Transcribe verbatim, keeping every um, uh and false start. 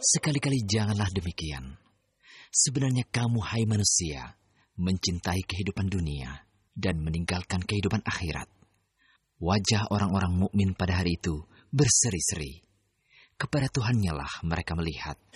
Sekali-kali janganlah demikian. Sebenarnya kamu, hai manusia, mencintai kehidupan dunia dan meninggalkan kehidupan akhirat. Wajah orang-orang mukmin pada hari itu berseri-seri. Kepada Tuhannya lah mereka melihat.